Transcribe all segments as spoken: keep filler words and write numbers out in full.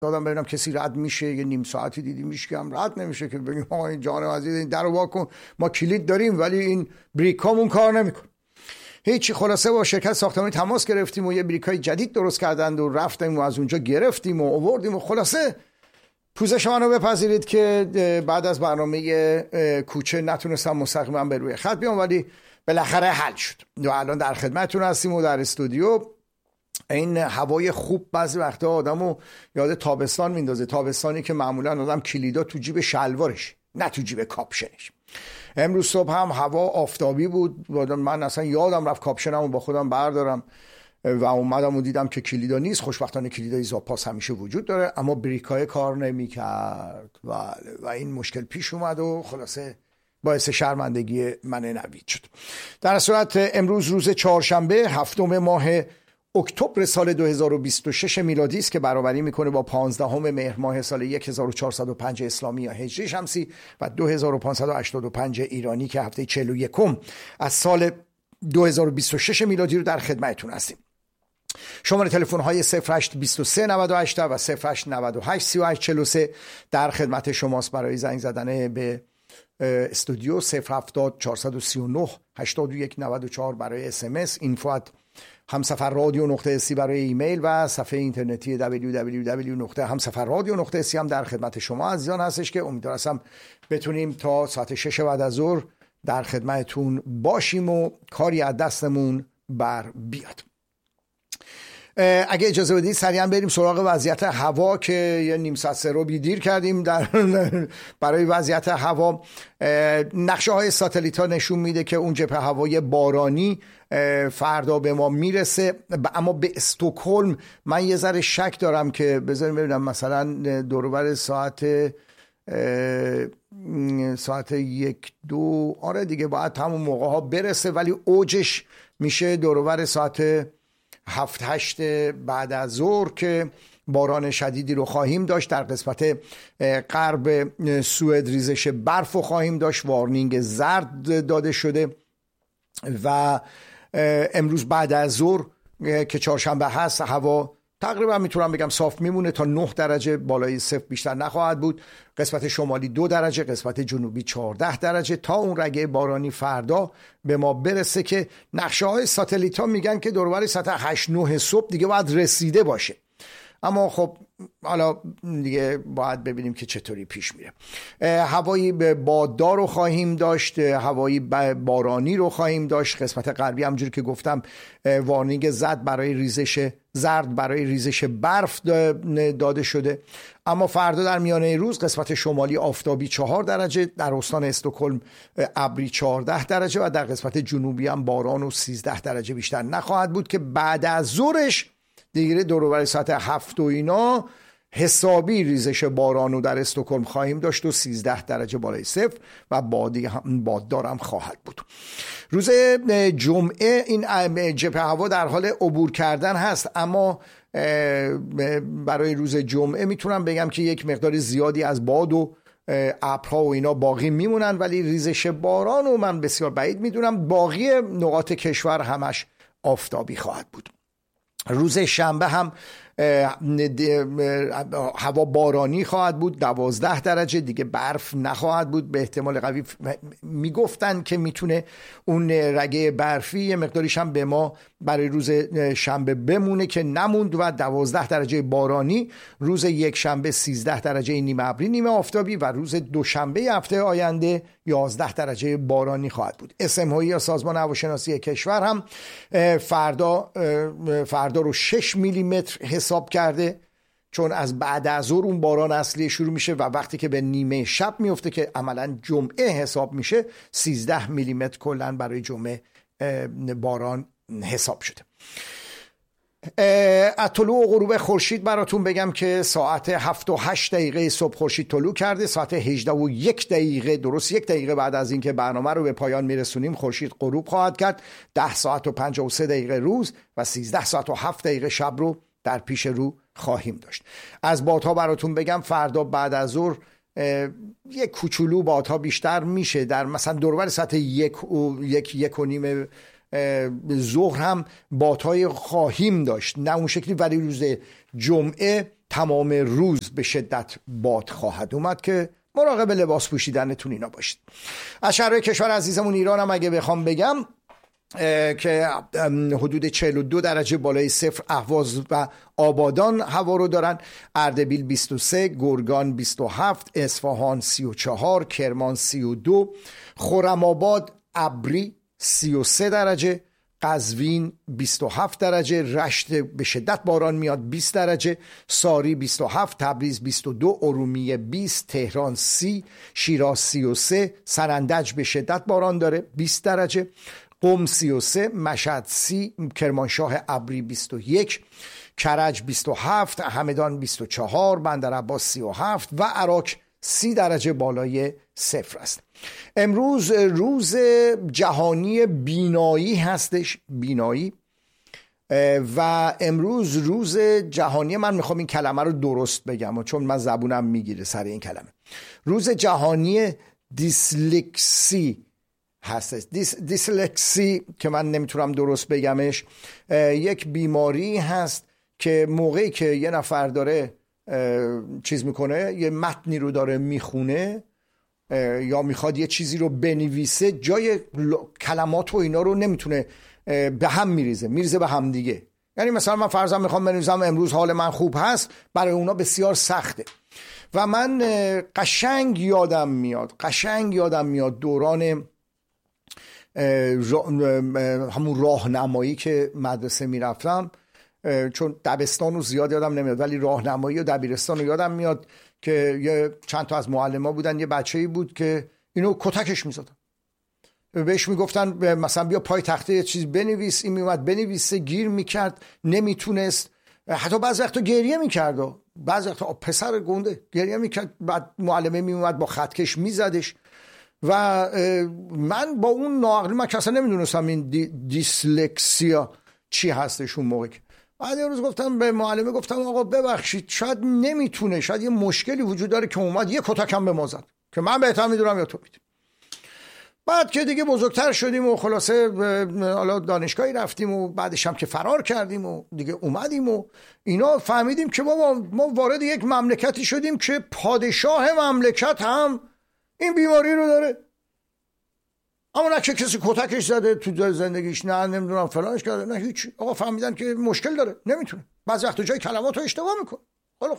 دادم ببینم کسی رد میشه. یه نیم ساعتی دیدیم هیچ هم رد نمیشه که بگیم آقا این جان عزیز این درو وا کن، ما کلید داریم ولی این بریکامون کار نمیکنه. هیچی. خلاصه با شرکت ساختمانی تماس گرفتیم و یه بریکای جدید درست کردند و رفتیم و از اونجا گرفتیم و آوردیم و خلاصه پوزش منو بپذیرید که بعد از برنامه کوچه نتونستم مستقیما به روی خط بیام، ولی بالاخره حل شد و الان در خدمتتون هستیم و در استودیو. این هوای خوب بعضی وقتا آدمو یاد تابستان میندازه، تابستانی که معمولا آدم کلیدا تو جیب شلوارش نه تو جیب کاپشنش. امروز صبح هم هوا آفتابی بود، من اصلا یادم رفت کاپشنمو با خودم بردارم و اومدم و دیدم که کلیدا نیست. خوشبختانه کلیدای زاپاس همیشه وجود داره اما بریکای کار نمیکرد و و این مشکل پیش اومد و خلاصه باعث شرمندگی من نوید شد. در صورت امروز روز چهارشنبه هفتم ماه اکتبر سال دو هزار و بیست و شش میلادی است که برابری میکنه با پانزدهم مهر ماه سال هزار و چهارصد و پنج اسلامی یا هجری شمسی و دو هزار و پانصد و هشتاد و پنج ایرانی که هفته چهل و یکم از سال دو هزار و بیست و شش میلادی رو در خدمتتون هستیم. شماره تلفن های صفر هشت بیست و سه نود و هشت و صفر هشت نود و هشت سی و هشت چهل و سه در خدمت شماست برای زنگ زدن به استودیو. صفر هفتاد چهارصد و سی و نه هشتاد و یک نود و چهار برای اس ام اس، اینفو همسفر رادیو نقطه سی برای ایمیل و صفحه اینترنتی دبلیو دبلیو دبلیو نقطه همسفر رادیو نقطه سی هم در خدمت شما عزیزان هستش که امیدوار هستم بتونیم تا ساعت شش بعد از ظهر در خدمتتون باشیم و کاری از دستمون بر بیاد. اگه اجازه بدید سریعا بریم سراغ وضعیت هوا که یه نیم ساعت سه رو دیر کردیم در برای وضعیت هوا. نقشه های ساتلیت ها نشون میده که اون جبهه هوای بارانی فردا به ما میرسه، اما به استکهلم من یه ذره شک دارم که بذاریم ببینم مثلا دور و بر ساعت ساعت یک دو آره دیگه باید همون موقع ها برسه، ولی اوجش میشه دور و بر ساعت هفت هشت بعد از ظهر که باران شدیدی رو خواهیم داشت. در قسمت غرب سوئد ریزش برف رو خواهیم داشت، وارنینگ زرد داده شده و امروز بعد از ظهر که چهارشنبه هست هوا تقریبا میتونم بگم صاف میمونه تا نه درجه، بالای صفر بیشتر نخواهد بود. قسمت شمالی دو درجه، قسمت جنوبی چهارده درجه تا اون رگه بارانی فردا به ما برسه که نقشه های ساتلیت ها میگن که دور و بر ساعت هشت نه صبح دیگه باید رسیده باشه، اما خب حالا دیگه باید ببینیم که چطوری پیش میره. هوایی باددار رو خواهیم داشت، هوایی بارانی رو خواهیم داشت. قسمت غربی همونجوری که گفتم وارنینگ زرد برای ریزش زرد برای ریزش برف داده شده، اما فردا در میانه روز قسمت شمالی آفتابی چهار درجه، در استان استکهلم ابری چهارده درجه و در قسمت جنوبی هم باران و سیزده درجه بیشتر نخواهد بود که بعد از ظهرش دیگه دور و بر ساعت هفت و اینا حسابی ریزش بارانو در استکهلم خواهیم داشت و سیزده درجه بالای صفر و بادی هم باددار هم خواهد بود. روز جمعه این جبهه هوا در حال عبور کردن هست، اما برای روز جمعه میتونم بگم که یک مقدار زیادی از باد و ابرها و اینا باقی میمونن، ولی ریزش باران رو من بسیار بعید میدونم. باقی نقاط کشور همش آفتابی خواهد بود. روز شنبه هم هوا بارانی خواهد بود، دوازده درجه، دیگه برف نخواهد بود. به احتمال قوی میگفتن که میتونه اون رگه برفی یه مقداریش هم به ما برای روز شنبه بمونه که نموند و دوازده درجه بارانی. روز یک شنبه سیزده درجه نیمه ابری نیمه آفتابی و روز دوشنبه هفته آینده یازده درجه بارانی خواهد بود. اسمهایی یا سازمان هواشناسی کشور هم فردا فردا رو شش میلی متر حساب کرده، چون از بعد از ظهر اون باران اصلی شروع میشه و وقتی که به نیمه شب میفته که عملا جمعه حساب میشه سیزده میلی متر کلن برای جمعه باران حساب شده. از طلوع و غروب خورشید براتون بگم که ساعت هفت و هشت دقیقه صبح خورشید طلوع کرده، ساعت هجده و یک دقیقه درست یک دقیقه بعد از اینکه برنامه رو به پایان میرسونیم خورشید غروب خواهد کرد. ده ساعت و پنجاه و سه دقیقه روز و سیزده ساعت و هفت دقیقه شب رو در پیش رو خواهیم داشت. از بادها براتون بگم فردا بعد از ظهر یک کوچولو بادها بیشتر میشه، در مثلا دور و بر ساعت یک و یک یک و نیم ظهر هم بادهای خواهیم داشت، نه اون شکلی، ولی روز جمعه تمام روز به شدت باد خواهد اومد که مراقب لباس پوشیدنتون اینا باشید. از شرایط کشور عزیزمون ایران هم اگه بخوام بگم که حدود چهل و دو درجه بالای صفر اهواز و آبادان هوا رو دارن، اردبیل بیست و سه، گرگان بیست و هفت، اصفهان سی و چهار، کرمان سی و دو، خرم‌آباد ابری سی و سه درجه، قزوین بیست و هفت درجه، رشت به شدت باران میاد بیست درجه، ساری بیست و هفت، تبریز بیست و دو، ارومیه بیست، تهران سی، شیراز سی و سه، سنندج به شدت باران داره بیست درجه، قم سی و سه، مشهد سی، کرمانشاه ابری بیست و یک، کرج بیست و هفت، همدان بیست و چهار، بندرعباس سی و هفت و عراق سی درجه بالای صفر است. امروز روز جهانی بینایی هستش، بینایی، و امروز روز جهانی، من میخوام این کلمه رو درست بگم چون من زبونم میگیره سر این کلمه، روز جهانی دیسلکسی هستش. دیس، دیسلکسی که من نمیتونم درست بگمش، یک بیماری هست که موقعی که یه نفر داره چیز میکنه، یه متنی رو داره میخونه یا میخواد یه چیزی رو بنویسه، جای کلمات و اینا رو نمیتونه، به هم میریزه میریزه به هم دیگه. یعنی مثلا من فرضاً میخوام بنویسم امروز حال من خوب هست، برای اونا بسیار سخته. و من قشنگ یادم میاد قشنگ یادم میاد دوران همون راهنمایی که مدرسه میرفتم، چون دبستان رو زیاد یادم نمیاد ولی راهنمایی و دبیرستان رو یادم میاد که یه چند تا از معلم‌ها بودن، یه بچه‌ای بود که اینو کتکش می‌زدن، بهش میگفتن مثلا بیا پای تخته یه چیز بنویس، این میومد بنویسه، گیر میکرد، نمیتونست، حتی بعضی وقتا گریه میکرد و بعضی وقتا پسر گنده گریه میکرد، بعد معلمه میومد با خطکش میزدش. و من با اون ناعقلی، من اصلا نمیدونستم این دی دیسلکسیا چی هستش اون موقع. بعد یه روز گفتم به معلمه، گفتم آقا ببخشید شاید نمیتونه، شاید یه مشکلی وجود داره که اومد یه کتکم به ما زد که من بهتر میدونم یا تو میدونی. بعد که دیگه بزرگتر شدیم و خلاصه حالا دانشگاهی رفتیم و بعدش هم که فرار کردیم و دیگه اومدیم و اینا، فهمیدیم که ما ما وارد یک مملکتی شدیم که پادشاه مملکت هم این بیماری رو داره. اما نه که کسی کتکش زده تو زندگیش، نه نمیدونم فلانش کرده، نه هیچ. آقا فهمیدن که مشکل داره، نمیتونه، بعضی وقتا جای کلمات رو اشتباه میکنه. حالا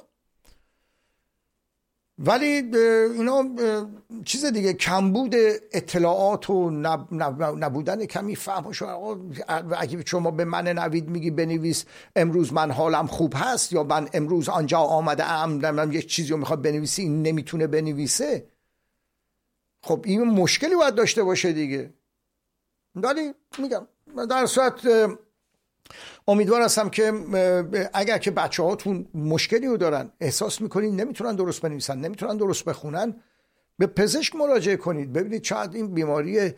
ولی اینا چیز دیگه، کمبود اطلاعات و نب... نب... نبودن کمی فهم. اگه شما به من نوید میگی بنویس امروز من حالم خوب هست، یا من امروز آنجا آمده ام، من یک چیزی رو میخواد بنویسی، این نمیتونه بنویسه، خب این مشکلی باید داشته باشه دیگه. ولی میگم در صورت امیدوار هستم که اگر که بچه هاتون مشکلی رو دارن، احساس میکنید نمیتونن درست بنویسن، نمیتونن درست بخونن، به پزشک مراجعه کنید، ببینید شاید این بیماری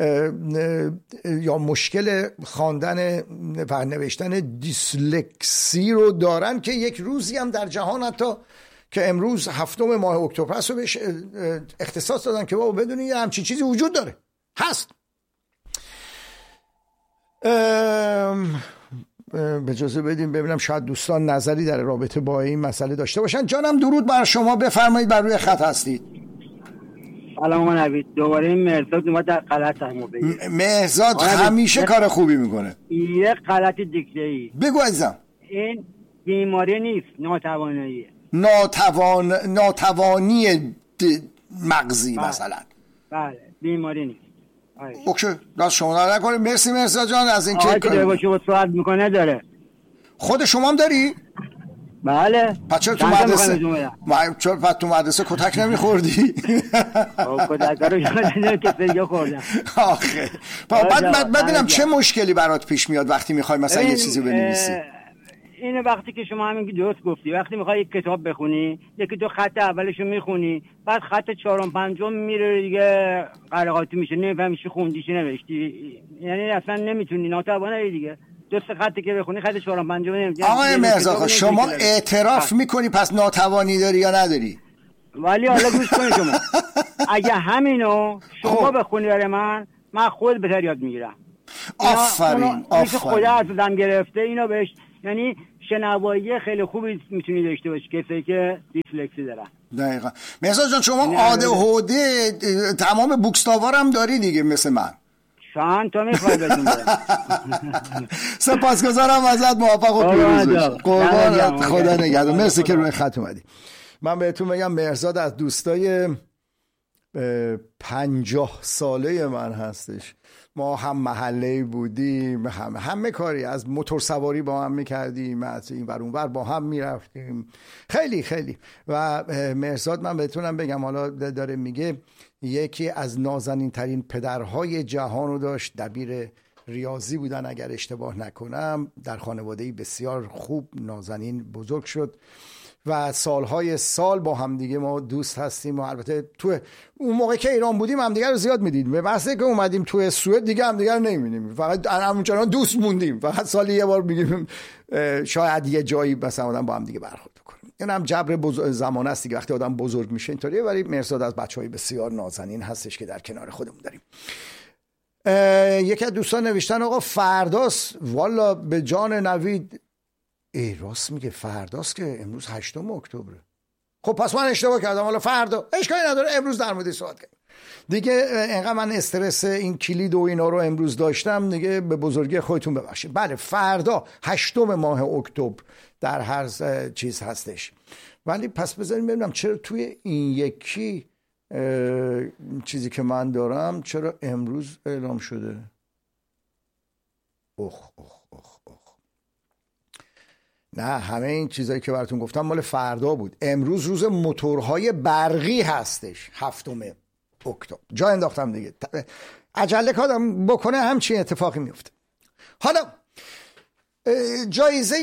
یا مشکل خواندن و نوشتن دیسلکسی رو دارن، که یک روزی هم در جهان حتی که امروز هفتم ماه اکتبر است رو بهش اختصاص دادن که بابا بدونید یه همچین چیزی وجود داره، هست. به اجازه بدیم ببینم شاید دوستان نظری در رابطه با این مسئله داشته باشن. جانم درود بر شما، بفرمایید، بر روی خط هستید. سلام نوید، دوباره این مهرزاد اومد در غلط همو بگه. مهرزاد همیشه کار خوبی میکنه. یه غلط دیگه ای بگو عزیزم. این بیماری نیست، ناتوانیه. ناتوان ناتوانی مغزی بله. مثلا. بله بیماری نیست. اوکی، دست شما در نکنه. مرسی مرزا جان از اینکه آقای که داره با شما صحبت میکنه داره. خود شما هم داری؟ بله. پس چرا تو مدرسه ما چرا پس تو مدرسه کتک نمیخوردی؟ کتک رو یادم که سریا خوردم. آخه بعد ببینم چه مشکلی برات پیش میاد وقتی میخوای مثلا یه چیزی بنویسی. اینه وقتی که شما همین درست گفتی، وقتی میخوای یک کتاب بخونی، یکی دو خط اولشو میخونی، بعد خط چهارم پنجم میره دیگه قرقاتی میشه، نمیفهمی چی خوندی چی نوشتی، یعنی اصلا نمیتونی، ناتوانی دیگه. دو سه خطی که بخونی خط چهارم پنجم نمیشه. آقای مرزا شما اعتراف میکنی پس ناتوانی داری یا نداری؟ ولی حالا گوش کنید شما، اگه همینو شما بخونی برای من، من خود بهتر یاد میگیرم. آفرین آفرین. خدا ازم گرفته اینو بهش، یعنی شنوایی خیلی خوبی میتونی داشته باشی کسایی که دیسلکسی دارن. دقیقاً. مهرزاد جان شما آده‌هوده تمام بوکستاوار هم داری دیگه مثل من. چند تا میخوای بدون سپاسگزارم ازت، موفق و پیروز باشی. قربان خدا نگهدار. مرسی که روی خط اومدی. من بهتون بگم مهرزاد از دوستای پنجاه ساله من هستش. ما هم محله بودیم، هم همه کاری از موتور سواری با هم میکردیم، از این ور اون ور با هم میرفتیم، خیلی خیلی. و مهرزاد من بهتونم بگم حالا داره میگه یکی از نازنین ترین پدرهای جهان رو داشت، دبیر ریاضی بودن اگر اشتباه نکنم، در خانواده‌ای بسیار خوب نازنین بزرگ شد و سالهای سال با هم دیگه ما دوست هستیم. و البته تو اون موقع که ایران بودیم هم دیگه رو زیاد میدیدیم، به بحثی که اومدیم تو سوئد دیگه هم دیگه رو نمیبینیم، فقط همونجوری دوست موندیم، فقط سالی یه بار میگیم شاید یه جایی مثلا آدم با هم دیگه برخورد بکنیم. این هم جبر بزرگ زمان است دیگه، وقتی آدم بزرگ میشه اینطوریه. ولی مهرزاد از بچهای بسیار نازنین هستش که در کنار خودمون داریم. یکی از دوستان نوشتن آقا فرداست، والا به جان نوید. ای راست میگه فرداست که امروز هشتم اکتبر. خب پس من اشتباه کردم، حالا فردا اشکالی نداره، امروز در موردش صحبت کنیم دیگه. انقدر من استرس این کلید و اینا رو امروز داشتم دیگه، به بزرگی خودتون ببخشید. بله فردا هشتم ماه اکتبر در هر چیز هستش. ولی پس بذاریم ببینم چرا توی این یکی چیزی که من دارم چرا امروز اعلام شده. اخ اخ اخ اخ نه، همه این چیزایی که براتون گفتم مال فردا بود. امروز روز موتورهای برقی هستش، هفتم اکتبر. جا انداختم دیگه، عجله کادم بکنه همچین اتفاقی میفته. حالا جایزه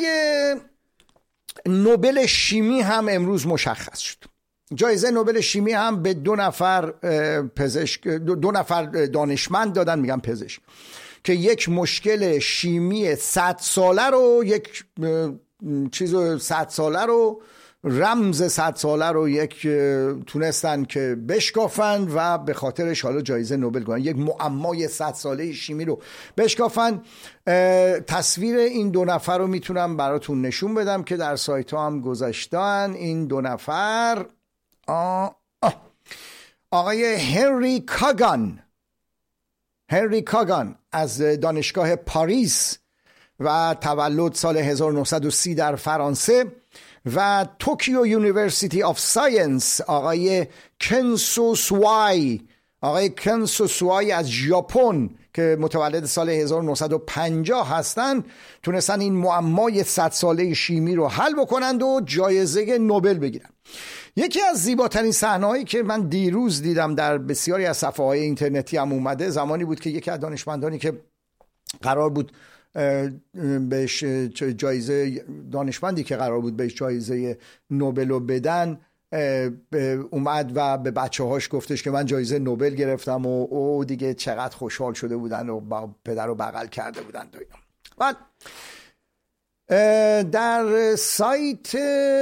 نوبل شیمی هم امروز مشخص شد. جایزه نوبل شیمی هم به دو نفر پزشک دو نفر دانشمند دادن، میگم پزشک، که یک مشکل شیمی صد ساله رو، یک چیز صد ساله رو، رمز صد ساله رو یک تونستن که بشکافن و به خاطرش حالا جایزه نوبل گذاشتن. یک معمای صد ساله شیمی رو بشکافن. تصویر این دو نفر رو میتونم براتون نشون بدم که در سایت ها هم گذاشتن. این دو نفر آه آه. آقای هنری کاگان هنری کاگان از دانشگاه پاریس و تولد سال هزار و نهصد و سی در فرانسه، و توکیو یونیورسیتی آف ساینس آقای کنسو سوای آقای کنسو سوای از ژاپن که متولد سال هزار و نهصد و پنجاه هستن، تونستن این معمای صد ساله شیمی رو حل بکنند و جایزه نوبل بگیرن. یکی از زیباترین صحنه‌هایی که من دیروز دیدم در بسیاری از صفحه‌های اینترنتی هم اومده، زمانی بود که یکی از دانشمندانی که قرار بود بهش جایزه دانشمندی که قرار بود بهش جایزه نوبل رو بدن اومد و به بچه هاش گفتش که من جایزه نوبل گرفتم و او دیگه چقدر خوشحال شده بودن و با پدر رو بغل کرده بودن. بعد در سایت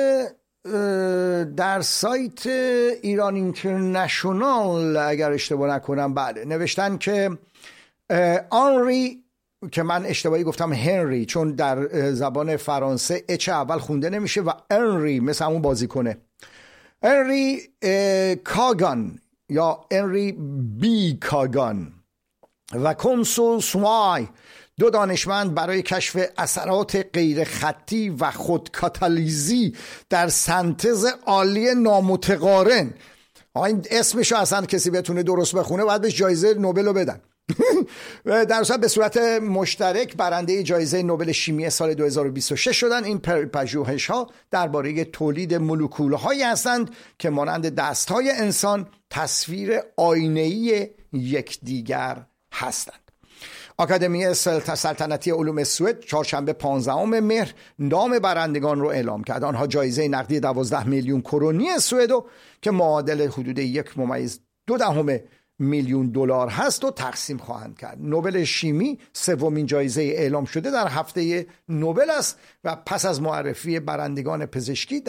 در سایت ایران اینترنشنال اگر اشتباه نکنم بله نوشتن که آنری، که من اشتباهی گفتم هنری چون در زبان فرانسه اچ اول خونده نمیشه و انری مثل همون بازی کنه، انری کاگان یا انری بی کاگان و کنسو سوای، دو دانشمند برای کشف اثرات غیر خطی و خودکاتالیزی در سنتز عالی نامتقارن. این اسمشو اصلا کسی بتونه درست بخونه باید بهش جایزه نوبل رو بدن. در اصل به صورت مشترک برنده جایزه نوبل شیمی سال دو هزار و بیست و شش شدن. این پژوهش‌ها درباره تولید مولکول‌هایی هستند که مانند دست‌های انسان تصویر آینه‌ای یکدیگر هستند. آکادمی سلطنتی علوم سوئد چهارشنبه پانزدهم مهر نام برندگان رو اعلام کرد. آنها جایزه نقدی دوازده میلیون کرونی سوئد که معادل حدود یک ممیز دو دهم میلیون دلار هست و تقسیم خواهند کرد. نوبل شیمی سومین جایزه اعلام شده در هفته نوبل است و پس از معرفی برندگان پزشکی در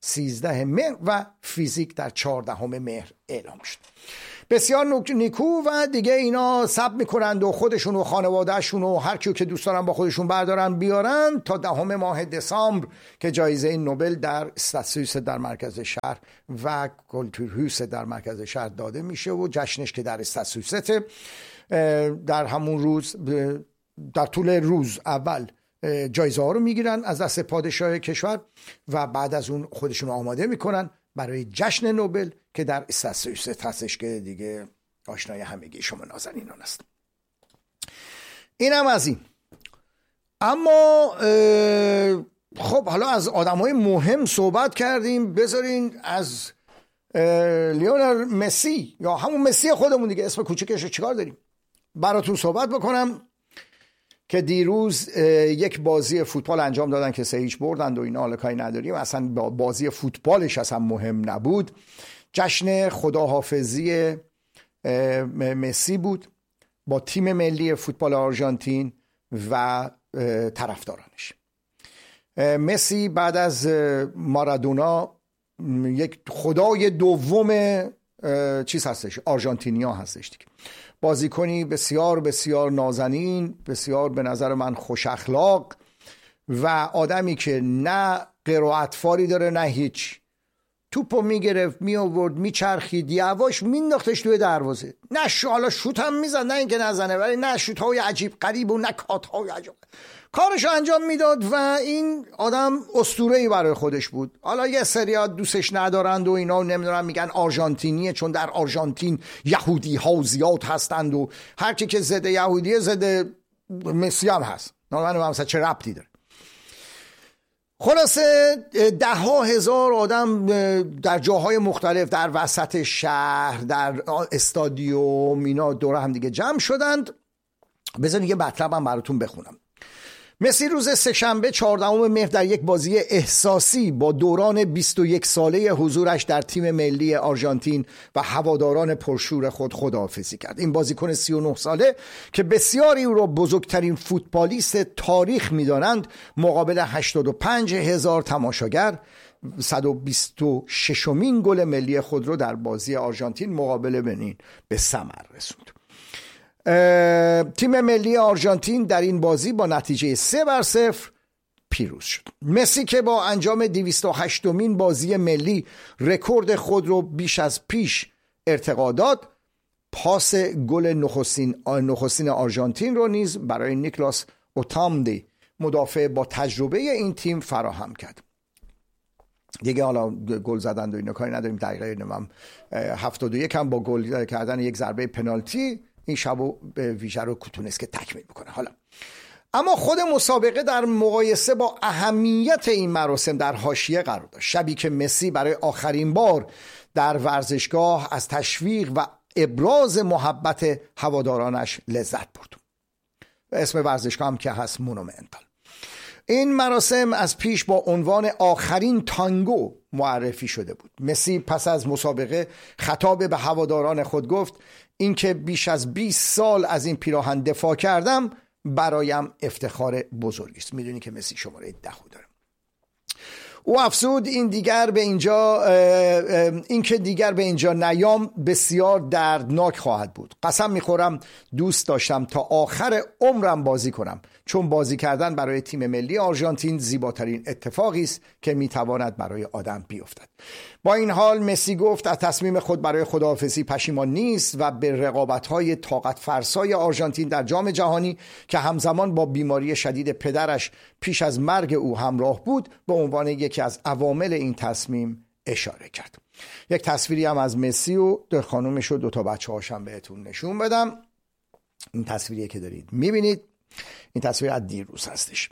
سیزده مهر و فیزیک در چهاردهم مهر اعلام شد. بسیار نیکو و دیگه اینا ثبت میکنند و خودشون و خانوادهشون و هر کیو که دوست دارن با خودشون بردارن بیارن تا دهم ماه دسامبر که جایزه نوبل در استاتسوس در مرکز شهر و کلتورهوس در مرکز شهر داده میشه و جشنش که در استاتسوست در همون روز در طول روز اول جایزه ها رو میگیرن از دست پادشاه کشور و بعد از اون خودشون آماده میکنن برای جشن نوبل که در استاتسوست هستش که دیگه آشنای همگی شما نازنینان است. اینم از این. اما خب حالا از آدمای مهم صحبت کردیم، بذارین از لیونل مسی یا همون مسی خودمون دیگه اسم کوچکش رو چیکار داریم براتون صحبت بکنم که دیروز یک بازی فوتبال انجام دادن که سه هیچ بردند و اینا، حالا کاری نداریم، اصلا بازی فوتبالش اصلا مهم نبود. جشن خداحافظی مسی بود با تیم ملی فوتبال آرژانتین و طرفدارانش. مسی بعد از مارادونا یک خدای دوم چیز هستش، آرژانتینیا هستش دیگه. بازیکنی بسیار بسیار نازنین، بسیار به نظر من خوش اخلاق و آدمی که نه قرائتفاری داره نه هیچ. توپو میگرفت میآورد میچرخید یواش مینداختش توی دروازه، نه حالا شوت هم میزد، نه اینکه نزنه، ولی نه شوت های عجیب غریب و نه کات های عجیب، کارشو انجام میداد و این آدم اسطوره‌ای برای خودش بود. حالا یه سری دوستش ندارند و اینا، نمیدونم میگن آرژانتینیه چون در آرژانتین یهودی ها زیاد هستند و هر کی که ضد یهودیه ضد مسی هم هست. نمیدونم مثلا چه ربطی داره. خلاصه ده ها هزار آدم در جاهای مختلف در وسط شهر در استادیوم اینا دور هم دیگه جمع شدند. بذارید یه مطلب هم براتون بخونم. مسی روز سه‌شنبه چهاردهم مهر در یک بازی احساسی با دوران بیست و یک ساله حضورش در تیم ملی آرژانتین و هواداران پرشور خود خداحافظی کرد. این بازیکن سی و نه ساله که بسیاری او را بزرگترین فوتبالیست تاریخ می‌دانند، مقابل هشتاد و پنج هزار تماشاگر صد و بیست و ششمین گل ملی خود را در بازی آرژانتین مقابل بنین به ثمر رسوند. تیم ملی آرژانتین در این بازی با نتیجه سه بر صفر پیروز شد. مسی که با انجام دویست و هشتمین بازی ملی رکورد خود رو بیش از پیش ارتقا داد، پاس گل نخستین نخستین آرژانتین رو نیز برای نیکلاس اوتامدی مدافع با تجربه این تیم فراهم کرد. دیگه حالا گل زدن و اینا کاری نداریم. دقیقه نمام هفتاد و یک هم با گل کردن یک ضربه پنالتی این شبو به ویژه رو تونست که تکمیل بکنه. حالا اما خود مسابقه در مقایسه با اهمیت این مراسم در حاشیه قرار داشت. شبی که مسی برای آخرین بار در ورزشگاه از تشویق و ابراز محبت هوادارانش لذت برد. اسم ورزشگاه هم که هست مونومنتال. این مراسم از پیش با عنوان آخرین تانگو معرفی شده بود. مسی پس از مسابقه خطاب به هواداران خود گفت: این که بیش از بیست سال از این پیراهن دفاع کردم برایم افتخار بزرگی است. میدونی که مسی شماره ده داره. او افزود این دیگر به اینجا این که دیگر به اینجا نیام بسیار دردناک خواهد بود. قسم میخورم دوست داشتم تا آخر عمرم بازی کنم، چون بازی کردن برای تیم ملی آرژانتین زیباترین اتفاقی است که میتواند برای آدم بیفتد. با این حال مسی گفت از تصمیم خود برای خداحافظی پشیمان نیست و به رقابت‌های طاقت فرسای آرژانتین در جام جهانی که همزمان با بیماری شدید پدرش پیش از مرگ او همراه بود به عنوان یکی از عوامل این تصمیم اشاره کرد. یک تصویری هم از مسی و دو خانومش و دو تا بچه‌هاش هم بهتون نشون بدم. این تصویری که دارید می‌بینید این تصویر از دیروز هستش.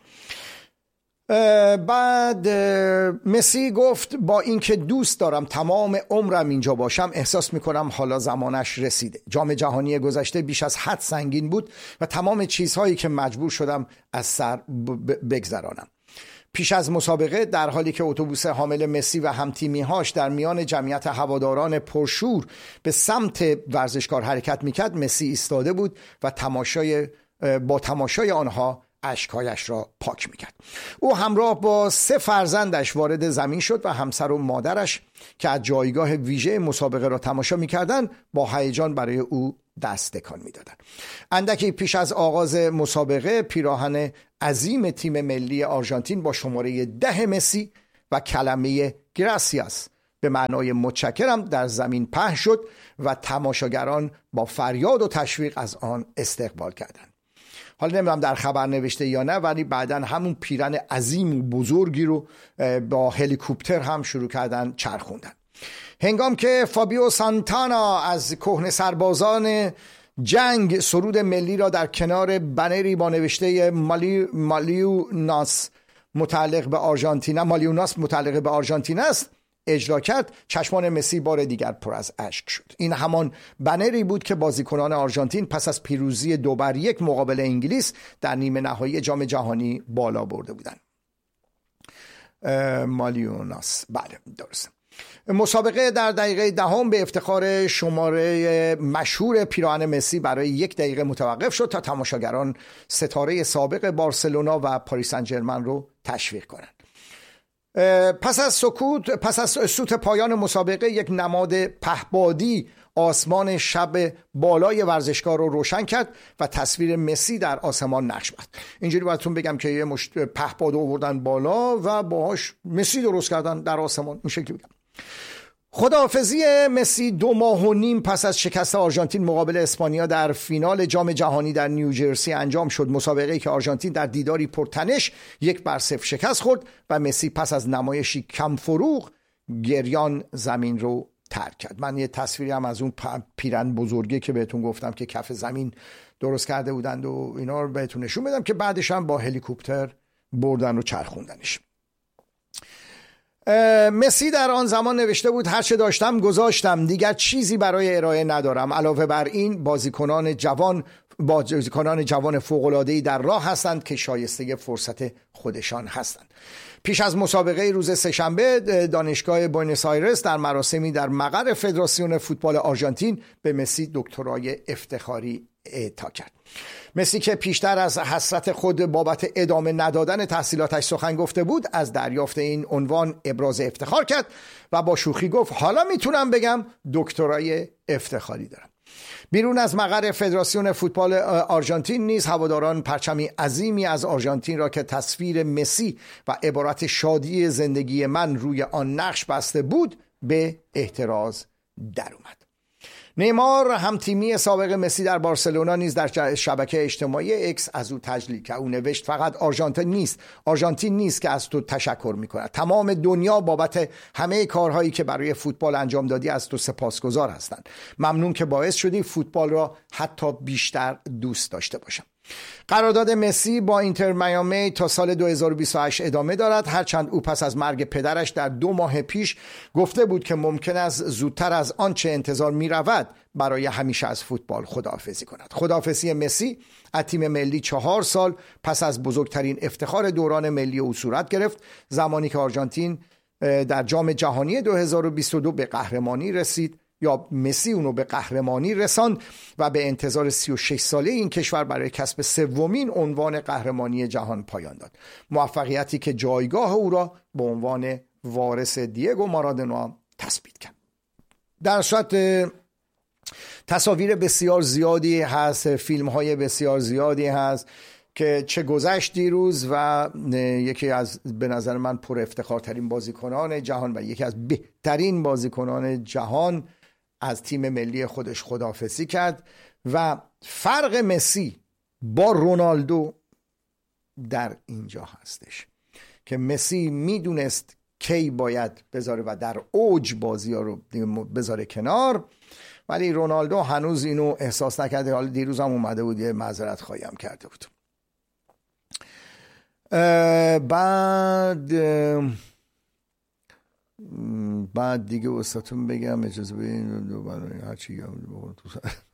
بعد مسی گفت با اینکه دوست دارم تمام عمرم اینجا باشم، احساس میکنم حالا زمانش رسیده. جام جهانی گذشته بیش از حد سنگین بود و تمام چیزهایی که مجبور شدم از سر بگذرانم. پیش از مسابقه در حالی که اتوبوس حامل مسی و همتیمی‌هاش در میان جمعیت هواداران پرشور به سمت ورزشکار حرکت میکرد، مسی ایستاده بود و تماشای با تماشای آنها اشکهایش را پاک میکرد. او همراه با سه فرزندش وارد زمین شد و همسر و مادرش که از جایگاه ویژه مسابقه را تماشا میکردند با هیجان برای او دست تکان میدادند. اندکی پیش از آغاز مسابقه پیراهن عظیم تیم ملی آرژانتین با شماره ده مسی و کلمه گراسیاس به معنای متشکرم در زمین پهن شد و تماشاگران با فریاد و تشویق از آن استقبال کردند. حالا نمیدونم در خبر نوشته یا نه، ولی بعدن همون پیرن عظیم و بزرگی رو با هلیکوپتر هم شروع کردن چرخوندن. هنگام که فابیو سانتانا از کهنه سربازان جنگ سرود ملی را در کنار بنری با نوشته مالی مالیوناس متعلق به آرژانتین مالیوناس متعلق به آرژانتین است اجرا کرد، چشمان مسی بار دیگر پر از اشک شد. این همان بنری بود که بازیکنان آرژانتین پس از پیروزی دو بر یک مقابل انگلیس در نیمه نهایی جام جهانی بالا برده بودند. مالیوناس، بله درست. مسابقه در دقیقه دهم به افتخار شماره مشهور پیراهن مسی برای یک دقیقه متوقف شد تا تماشاگران ستاره سابق بارسلونا و پاریس سن ژرمن رو تشویق کنند. پس از سکوت پس از سوت پایان مسابقه یک نماد پهپادی آسمان شب بالای ورزشگاه رو روشن کرد و تصویر مسی در آسمان نقش بست. اینجوری براتون بگم که یه مشت پهپاد آوردن بالا و باهاش مسی درست کردن در آسمان. این شکلی بگم. خداحافظی مسی دو ماه و نیم پس از شکست آرژانتین مقابل اسپانیا در فینال جام جهانی در نیوجرسی انجام شد. مسابقه‌ای که آرژانتین در دیداری پرتنش یک بر صفر شکست خورد و مسی پس از نمایشی کم فروغ گریان زمین رو ترک کرد. من یه تصویری هم از اون پیرن بزرگی که بهتون گفتم که کف زمین درست کرده بودند و اینا رو بهتون نشون بدم که بعدش هم با هلیکوپتر بردن و چرخوندنش. مسی در آن زمان نوشته بود هر چه داشتم گذاشتم، دیگر چیزی برای ارائه ندارم. علاوه بر این بازیکنان جوان بازیکنان جوان فوق‌العاده‌ای در راه هستند که شایسته فرصت خودشان هستند. پیش از مسابقه روز سه‌شنبه دانشگاه بوئنوس آیرس در مراسمی در مقر فدراسیون فوتبال آرژانتین به مسی دکترای افتخاری اعطا کرد. مسی که پیشتر از حسرت خود بابت ادامه ندادن تحصیلاتش سخن گفته بود، از دریافت این عنوان ابراز افتخار کرد و با شوخی گفت حالا میتونم بگم دکترای افتخاری دارم. بیرون از مقر فدراسیون فوتبال آرژانتین نیز هواداران پرچمی عظیمی از آرژانتین را که تصویر مسی و عبارت شادی زندگی من روی آن نقش بسته بود به احتراز در اومد. نیمار هم تیمی سابق مسی در بارسلونا نیز در شبکه اجتماعی اکس از او تجلیل کرد. او نوشت فقط آرژانتین نیست آرژانتین نیست که از تو تشکر می‌کند، تمام دنیا بابت همه کارهایی که برای فوتبال انجام دادی از تو سپاسگزار هستند. ممنون که باعث شدی فوتبال را حتی بیشتر دوست داشته باشم. قرارداد مسی با اینتر میامی تا سال دو هزار و بیست و هشت ادامه دارد، هرچند او پس از مرگ پدرش در دو ماه پیش گفته بود که ممکن است زودتر از آنچه انتظار می رود برای همیشه از فوتبال خداحافظی کند. خداحافظی مسی از تیم ملی چهار سال پس از بزرگترین افتخار دوران ملی او صورت گرفت، زمانی که آرژانتین در جام جهانی دو هزار و بیست و دو به قهرمانی رسید، یا مسی اونو به قهرمانی رساند و به انتظار سی و شش ساله این کشور برای کسب سومین عنوان قهرمانی جهان پایان داد. موفقیتی که جایگاه او را به عنوان وارث دیگو مارادونا تثبیت کرد. در صورت تصاویر بسیار زیادی هست، فیلم های بسیار زیادی هست که چه گذشت دیروز و یکی از به نظر من پر افتخارترین بازیکنان جهان و یکی از بهترین بازیکنان جهان از تیم ملی خودش خداحافظی کرد و فرق مسی با رونالدو در اینجا هستش که مسی میدونست کی باید بذاره و در اوج بازی ها رو بذاره کنار، ولی رونالدو هنوز اینو احساس نکرده. حالا دیروز هم اومده بود یه معذرت خواهی هم کرده بود. بعد بعد دیگه واسهتون بگم اجازه بدین دوباره هر چی گفتم تو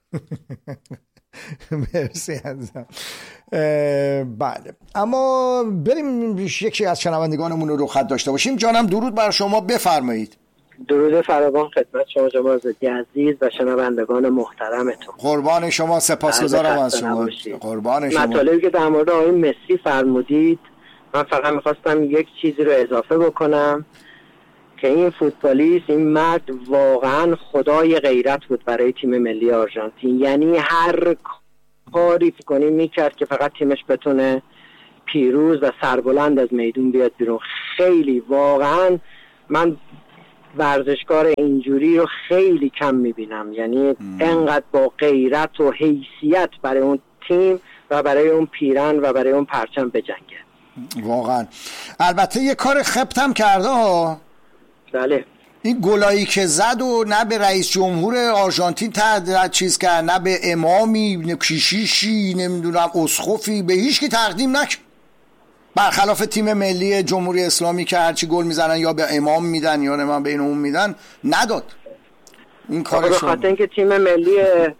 مرسی عزیزم. بله اما بریم یکی از شنوندگانمون رو خط داشته باشیم. جانم درود بر شما، بفرمایید. درود فراوان خدمت شما جناب آزادی عزیز و شنوندگان محترمتون. قربان شما، سپاسگزارم از شما. قربان شما. مطالبی که در مورد آقای مسی فرمودید، من فقط میخواستم یک چیزی رو اضافه بکنم که این فوتبالیست، این مرد واقعا خدای غیرت بود برای تیم ملی آرژانتین. یعنی هر کاری کنی میکرد که فقط تیمش بتونه پیروز و سربلند از میدون بیاد بیرون. خیلی واقعا من ورزشکار اینجوری رو خیلی کم میبینم، یعنی انقدر با غیرت و حیثیت برای اون تیم و برای اون پیرن و برای اون پرچم بجنگه. واقعا. البته یه کار خبتم کرده ها. بله. این گلایی که زد و نه به رئیس جمهور آرژانتین تقدیم چیز کرد، نه به امامی، نه کشیشی، نمیدونم اسقفی، به هیچ کی تقدیم نکرد. برخلاف تیم ملی جمهوری اسلامی که هرچی گل میزنن یا به امام میدن یا نه من بین اون میدن، نداد. این کارش به خاطر اینکه تیم ملی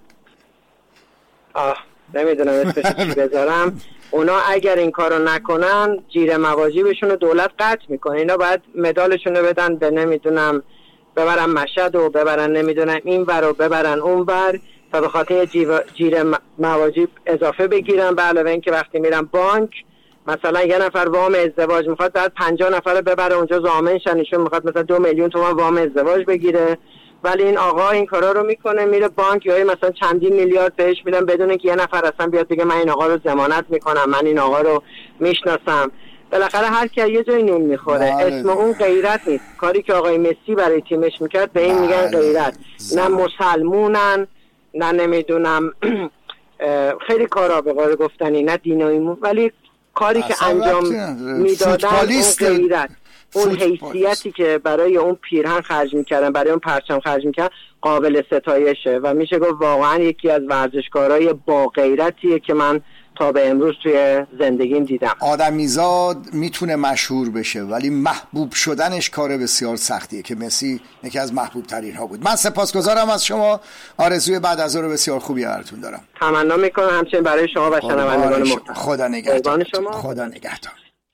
آه نمیدونم اسمش چی بذارم، اونا اگر این کارو نکنن جیر مواجیبشون رو دولت قطع میکنه. اینا باید مدالشون رو بدن به نمیدونم ببرن مشهد و ببرن نمیدونم این ور و ببرن اون ور تا به خاطر جیر مواجیب اضافه بگیرن. به علاوه اینکه وقتی میرن بانک مثلا یه نفر وام ازدواج میخواد بعد پنجاه نفر ببره اونجا ضامن شن، ایشون میخواد مثلا دو میلیون تومان وام ازدواج بگیره، ولی این آقا این کارا رو میکنه، میره بانک یا مثلا چندین میلیارد بهش میدن بدون اینکه یه نفر اصلا بیاد بگه من این آقا رو ضمانت میکنم، من این آقا رو میشناسم. بالاخره هر کی یه جای نون میخوره. اسم اون غیرت نیست. کاری که آقای مسی برای تیمش میکرد به این میگن غیرت. نه مسلمونن، نه نمیدونم خیلی کارا به قول گفتنی، نه دیناییمون، ولی کاری که انجام میدادن اون غیرت، اون حیثیتی که برای اون پیرهن خرج میکردن، برای اون پرچم خرج میکردن قابل ستایشه و میشه گفت واقعا یکی از ورزشکارای با غیرتیه که من تا به امروز توی زندگیم دیدم. آدمیزاد میتونه مشهور بشه ولی محبوب شدنش کار بسیار سختیه که مسی یکی از محبوب ترین ها بود. من سپاسگزارم از شما. آرزوی بعد از ظهر بسیار خوبی براتون دارم. تمنا میکنم همچنین برای شما و شنوندگان محترم. خدا نگهدار. شما. خدا نگهدار.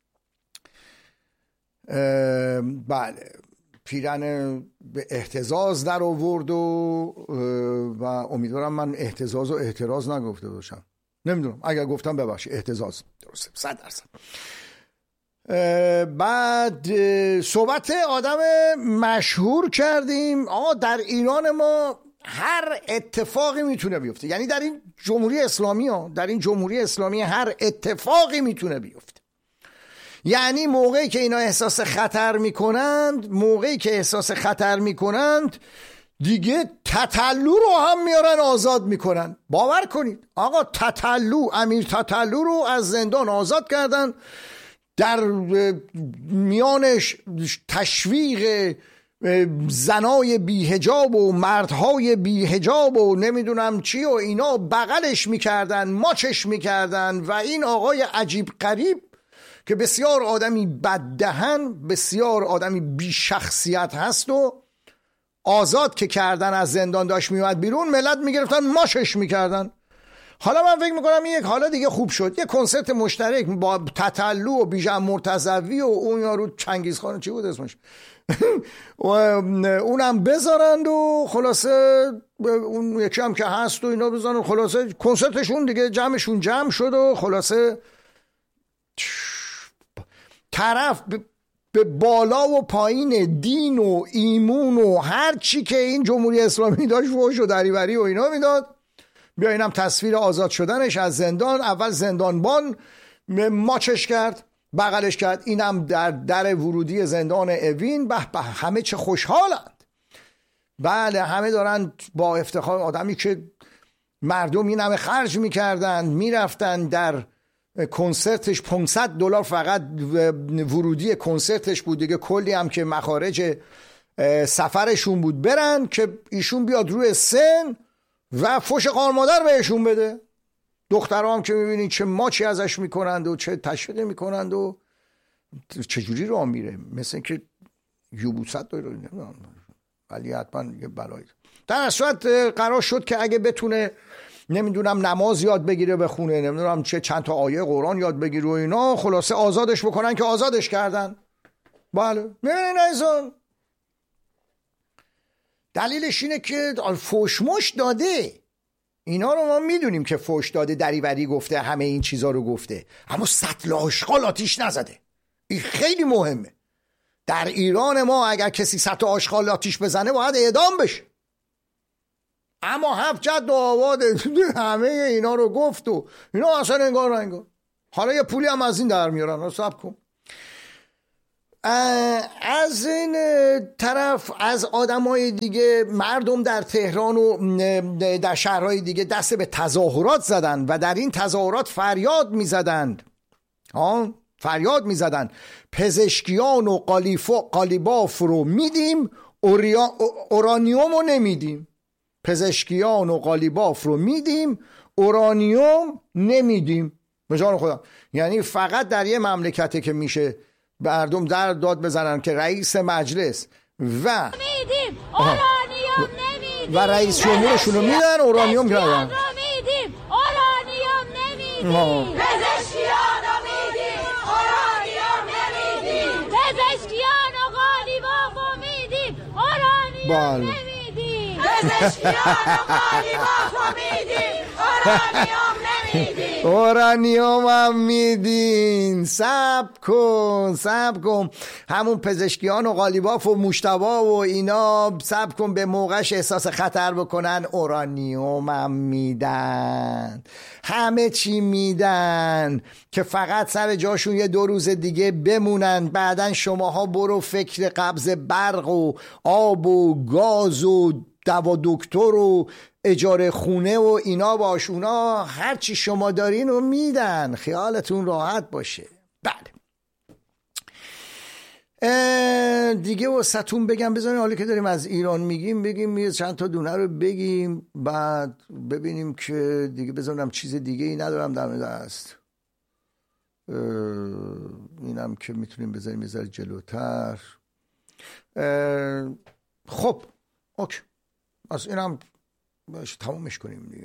بله، پیرن به اهتزاز در آورد و و امیدوارم من اهتزاز و احتراز نگفته باشم. نمیدونم، اگر گفتم ببخشید. اهتزاز درسته صد درصد. بعد صحبت آدم مشهور کردیم. آقا در ایران ما هر اتفاقی میتونه بیفته، یعنی در این جمهوری اسلامی ها در این جمهوری اسلامی هر اتفاقی میتونه بیفته. یعنی موقعی که اینا احساس خطر میکنند موقعی که احساس خطر میکنند دیگه تتلو رو هم میارن آزاد میکنن. باور کنید آقا، تتلو امیر تتلو رو از زندان آزاد کردن، در میانش تشویق زنای بی‌حجاب و مردهای بی‌حجاب و نمیدونم چی و اینا بغلش میکردن، ماچش میکردن و این آقای عجیب غریب که بسیار آدمی بددهن، بسیار آدمی بی شخصیت هست و آزاد که کردن، از زندان داشت میومد بیرون، ملت میگرفتن ماشش میکردن. حالا من فکر میکنم این یک حالا دیگه خوب شد، یه کنسرت مشترک با تتلو و بیژن مرتضوی و اون یارو چنگیزخان چی بود اسمش اونم بذارند و خلاصه اون یکی هم که هست و اینا بذارن، خلاصه کنسرتشون دیگه جمعشون جمع شد و خلاصه طرف به بالا و پایین دین و ایمون و هر چی که این جمهوری اسلامی داشت فحش و دریوری و اینا میداد. بیا اینم تصویر آزاد شدنش از زندان، اول زندانبان ماچش کرد، بغلش کرد، اینم در در ورودی زندان اوین. به به، همه چه خوشحالند. بله، همه دارن با افتخار. آدمی که مردم این همه خرج میکردن میرفتن در کنسرتش، پانصد دلار فقط ورودی کنسرتش بود دیگه، کلی هم که مخارج سفرشون بود برن که ایشون بیاد روی سن و فوش قار مادر بهشون بده. دخترها هم که میبینید چه ماچی ازش میکنند و چه تشویقی میکنند و چجوری راه میره، مثل که یوبوست داره، نمیدونم، ولی حتما یه بلایی. در صورت قرار شد که اگه بتونه نمیدونم نماز یاد بگیره بخونه، نمیدونم چه چند تا آیه قرآن یاد بگیره و اینا، خلاصه آزادش بکنن که آزادش کردن. بله، میبینین ایزان دلیلش اینه که فوشمش داده. اینا رو ما میدونیم که فوش داده، دریوری گفته، همه این چیزا رو گفته، اما سطل آشغال آتیش نزده. این خیلی مهمه. در ایران ما اگر کسی سطل آشغال آتیش بزنه باید اعدام بشه. اما هفت جد و آباد همه اینا رو گفت و اینا اصلا انگار نه انگار. حالا یه پولی هم از این در میارن. صبر کن. از این طرف از آدمای دیگه، مردم در تهران و در شهرهای دیگه دست به تظاهرات زدن و در این تظاهرات فریاد میزدند ها فریاد میزدند پزشکیان و قالیباف رو میدیم، اورانیوم رو نمیدیم. پزشکیان و قالیباف رو میدیم، اورانیوم نمیدیم. به جان خودم. یعنی فقط در یه مملکته که میشه مردم در داد بزنن که رئیس مجلس و میدیم اورانیوم نمیدیم و رئیس جمهورشون رو میدن، اورانیوم کردن. میدیم اورانیوم نمیدیم. پزشکیان رو میدیم اورانیوم نمیدیم. پزشکیان و قالیباف رو میدیم اورانیوم نمیدیم. پزشکیان و قالیباف رو میدیم اورانیوم نمیدیم. اورانیوم هم میدین. صبر کن صبر کن. همون پزشکیان و قالیباف و مجتبی و اینا صبر کن به موقعش احساس خطر بکنن، اورانیوم هم میدن، همه چی میدن که فقط سر جاشون یه دو روز دیگه بمونن. بعدن شماها برو فکر قبض برق و آب و گاز و دوا دکتر و اجاره خونه و اینا باش. اونا هرچی شما دارین رو میدن، خیالتون راحت باشه. بله دیگه واسهتون بگم، بذارین حالا که داریم از ایران میگیم بگیم چند تا دونه رو بگیم، بعد ببینیم که دیگه بذارم چیز دیگه ای ندارم دم دست. اینم که میتونیم بذاریم یه ذره جلوتر. خب اوکی، از اینم باشه تمومش کنیم دیگه.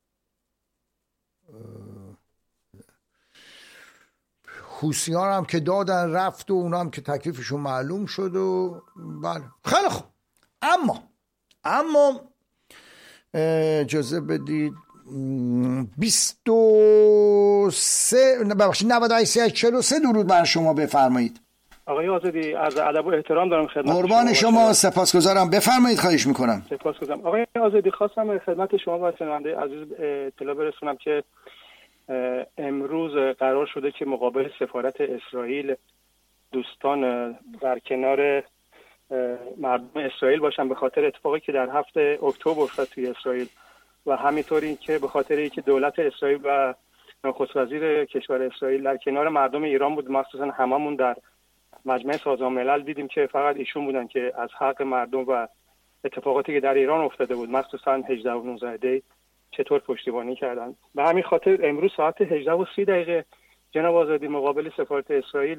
حوثیان هم که دادن رفت و اونا هم که تکلیفشون معلوم شد و بله خیلی خوب. اما اما اجازه بدید بیست و سه ببخشید نود و سه چهل و سه درود بر شما بفرمایید. آقای آزادی عرض ادب و احترام دارم خدمت قربان شما, شما سپاسگزارم. بفرمایید خواهش میکنم. سپاسگزارم. آقای آزادی خواستم خدمت شما و شنونده عزیز اطلاع برسونم که امروز قرار شده که مقابل سفارت اسرائیل دوستان در کنار مردم اسرائیل باشن به خاطر اتفاقی که در هفته اکتبر افتاد توی اسرائیل و همینطور این که به خاطر اینکه دولت اسرائیل و نخست وزیر کشور اسرائیل در کنار مردم ایران بود. مخصوصا هممون در مجمع سازمان ملل دیدیم که فقط ایشون بودن که از حق مردم و اتفاقاتی که در ایران افتاده بود مخصوصا هجده و نوزده دی چطور پشتیبانی کردن. به همین خاطر امروز ساعت هجده و سی دقیقه جناب آزادی مقابل سفارت اسرائیل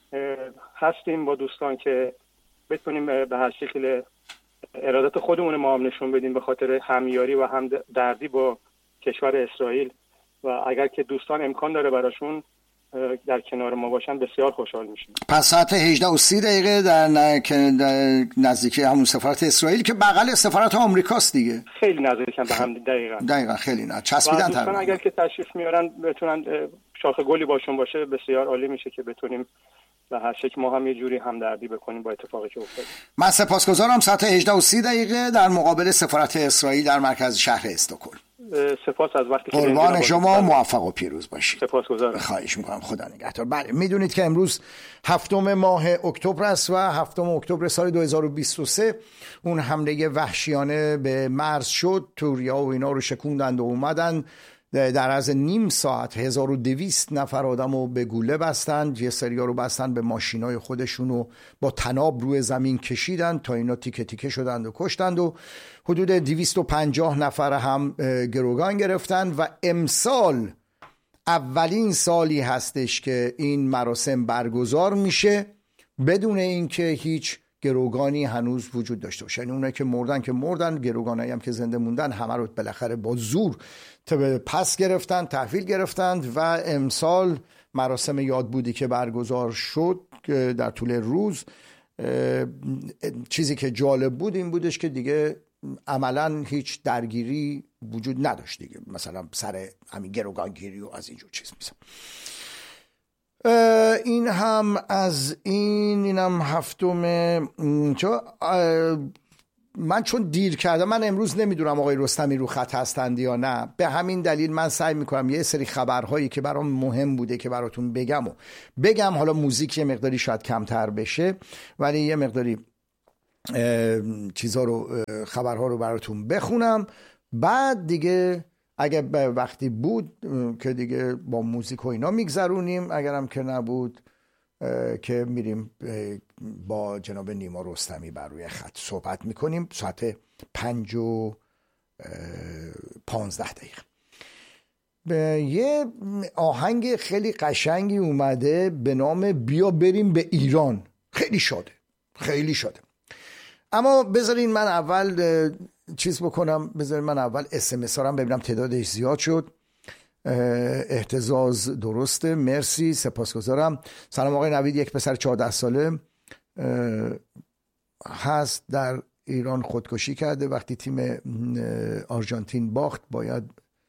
هستیم با دوستان که بتونیم به هر شکل ارادت خودمون ما هم نشون بدیم به خاطر همیاری و هم دردی با کشور اسرائیل و اگر که دوستان امکان داره براشون در کنار ما باشن بسیار خوشحال میشیم. پس ساعت هجده و سی دقیقه در نزدیکی همون سفارت اسرائیل که بغل سفارت آمریکاست دیگه. خیلی نزدیکن به هم. دقیقاً دقیقاً خیلی نه چسبیدن. دوستان اگر که تشریف میارن بتونن شاخه گلی باشون باشه بسیار عالی میشه که بتونیم و هر شکل ما هم یه جوری همدردی بکنیم با اتفاقی که افتاد. من سپاسگزارم. ساعت هجده و سی دقیقه در مقابل سفارت اسرائیل در مرکز شهر استکهلم. سپاس از وقتی که قربان شما، موفق و پیروز باشید. سپاسگزارم. خواهش میکنم. خدا نگهدار. بله میدونید که امروز هفتم ماه اکتبر است و هفتم اکتبر سال دو هزار و بیست و سه اون حمله وحشیانه به مرز شد. توریا و اینا رو شکوندند و اومدن در عرض نیم ساعت هزار و دویست نفر آدم رو به گوله بستند. یه سریا رو بستند به ماشینای خودشون و با تناب روی زمین کشیدند تا اینا تیکه تیکه شدند و کشتند و حدود دویست و پنجاه نفر هم گروگان گرفتند. و امسال اولین سالی هستش که این مراسم برگزار میشه بدون اینکه هیچ گروگانی هنوز وجود داشته باشه. یعنی اونایی که مردن که مردن، گروگانایی هم که زنده موندن همه رو بالاخره با زور پس گرفتن، تحویل گرفتند. و امسال مراسم یادبودی که برگزار شد در طول روز چیزی که جالب بود این بودش که دیگه عملا هیچ درگیری وجود نداشت دیگه، مثلا سر همین گروگانگیری و از اینجور چیز میسن. این هم از این اینم هفتم. چون من چون دیر کردم، من امروز نمیدونم آقای رستمی رو خط هستند یا نه، به همین دلیل من سعی میکنم یه سری خبرهایی که برام مهم بوده که براتون بگم و بگم. حالا موزیک یه مقداری شاید کمتر بشه، ولی یه مقداری چیزها رو، خبرها رو براتون بخونم، بعد دیگه اگه وقتی بود که دیگه با موزیک و اینا میگذرونیم، اگرم که نبود که میریم با جناب نیما رستمی بر روی خط صحبت میکنیم. ساعت پنج و پانزده دقیقه. یه آهنگ خیلی قشنگی اومده به نام بیا بریم به ایران. خیلی شاده، خیلی شاده. اما بذارین من اول چیز بکنم، بذارین من اول اس ام اس ها ببینم تعدادش زیاد شد. اهتزاز درسته، مرسی، سپاسگزارم. سلام آقای نوید، یک پسر چهارده ساله هست در ایران خودکشی کرده وقتی تیم آرژانتین باخت. باید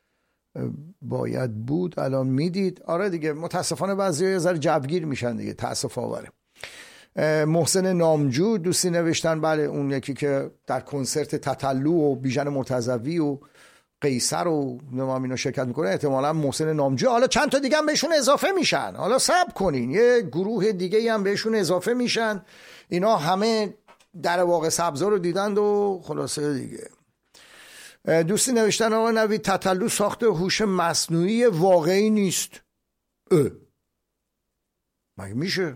باید بود الان میدید. آره دیگه، متاسفانه بعضی یه ذره جوگیر میشن دیگه، تاسف آوره. محسن نامجو دوستی نوشتن، بله اون یکی که در کنسرت تتلو و بیژن مرتضوی و قیصر و نمام اینا شرکت میکنه، احتمالا محسن نامجو. حالا چند تا دیگه هم بهشون اضافه میشن، حالا صبر کنین، یه گروه دیگه هم بهشون اضافه میشن. اینا همه در واقع سبزا رو دیدند و خلاصه دیگه. دوستی نوشتن آقا نوید تتلو ساخت هوش مصنوعی واقعی نیست. اه مگه میشه؟